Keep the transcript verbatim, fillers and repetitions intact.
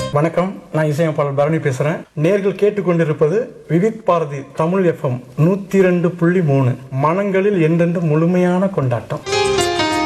வணக்கம், நான் இசையமைப்பாளர் பரணி பேசுறேன். நேர்கள் கேட்டுக்கொண்டிருப்பது விவித் பாரதி தமிழ் எஃப்எம் நூத்தி ரெண்டு புள்ளி மூணு. மனங்களில் என்றென்று முழுமையான கொண்டாட்டம்.